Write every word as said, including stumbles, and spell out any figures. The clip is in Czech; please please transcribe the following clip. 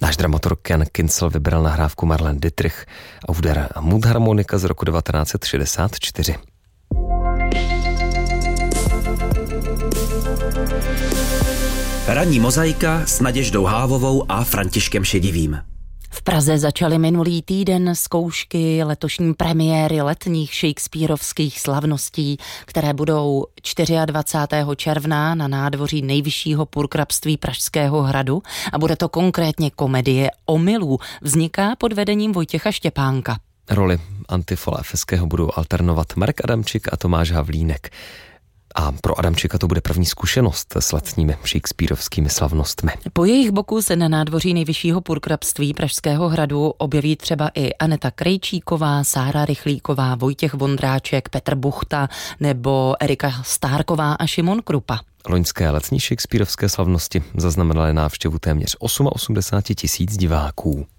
Náš dramaturg Jan Kincel vybral nahrávku Marlene Dietrich Auf der Mundharmonika z roku devatenáct set šedesát čtyři. Ranní mozaika s Naděždou Hávovou a Františkem Šedivým. V Praze začaly minulý týden zkoušky letošní premiéry letních shakespearovských slavností, které budou dvacátého čtvrtého června na nádvoří Nejvyššího purkrabství Pražského hradu a bude to konkrétně komedie Omylů. Vzniká pod vedením Vojtěcha Štěpánka. Roli Antifola Efeského budou alternovat Marek Adamčik a Tomáš Havlínek. A pro Adamčika to bude první zkušenost s letními shakespearovskými slavnostmi. Po jejich boku se na nádvoří Nejvyššího purkrabství Pražského hradu objeví třeba i Aneta Krejčíková, Sára Rychlíková, Vojtěch Vondráček, Petr Buchta nebo Erika Stárková a Šimon Krupa. Loňské letní shakespearovské slavnosti zaznamenaly návštěvu téměř osmdesát osm tisíc diváků.